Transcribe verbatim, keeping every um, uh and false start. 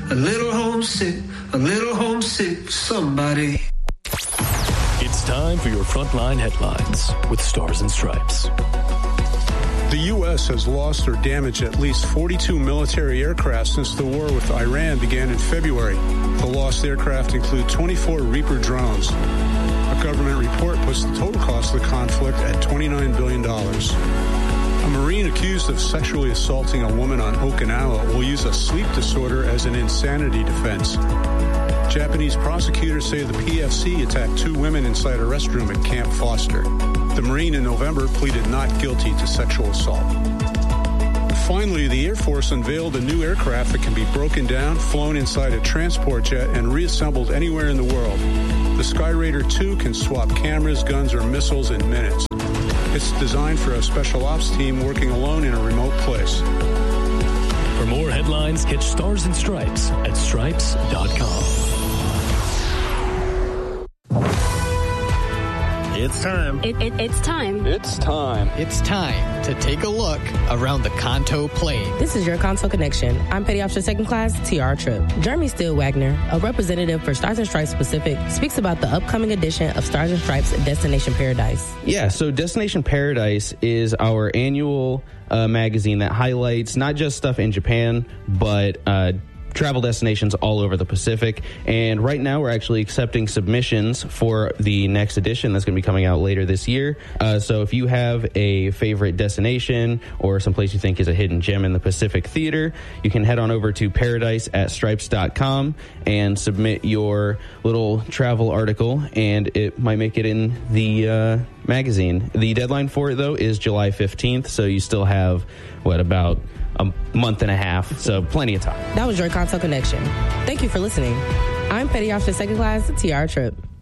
a little homesick, a little homesick, somebody. It's time for your Frontline Headlines with Stars and Stripes. The U S has lost or damaged at least forty-two military aircraft since the war with Iran began in February. The lost aircraft include twenty-four Reaper drones. A government report puts the total cost of the conflict at twenty-nine billion dollars. A Marine accused of sexually assaulting a woman on Okinawa will use a sleep disorder as an insanity defense. Japanese prosecutors say the P F C attacked two women inside a restroom at Camp Foster. The Marine in November pleaded not guilty to sexual assault. Finally, the Air Force unveiled a new aircraft that can be broken down, flown inside a transport jet, and reassembled anywhere in the world. The Skyraider two can swap cameras, guns, or missiles in minutes. It's designed for a special ops team working alone in a remote place. For more headlines, catch Stars and Stripes at stripes dot com. It's time. It, it, it's time. It's time. It's time to take a look around the Kanto Plain. This is your Kanto Connection. I'm Petty Officer Second Class Tiara Tripp. Jeremy Steele Wagner, a representative for Stars and Stripes Pacific, speaks about the upcoming edition of Stars and Stripes Destination Paradise. Yeah, so Destination Paradise is our annual uh, magazine that highlights not just stuff in Japan, but uh, travel destinations all over the Pacific. And right now we're actually accepting submissions for the next edition that's going to be coming out later this year. Uh, so if you have a favorite destination or someplace you think is a hidden gem in the Pacific theater, you can head on over to paradise at stripes dot com and submit your little travel article, and it might make it in the uh, magazine. The deadline for it, though, is July fifteenth, so you still have, what, about a month and a half, so plenty of time. That was your Kanto Connection. Thank you for listening. I'm Petty Officer Second Class Tiara Tripp.